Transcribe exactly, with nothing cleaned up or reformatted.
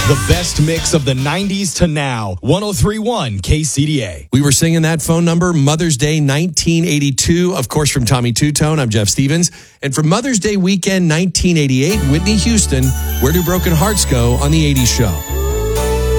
The best mix of the nineties to now. one oh three point one K C D A. We were singing that phone number, Mother's Day nineteen eighty-two, of course, from Tommy Two-Tone. I'm Jeff Stevens. And for Mother's Day weekend nineteen eighty-eight, Whitney Houston, Where Do Broken Hearts Go on the eighties Show.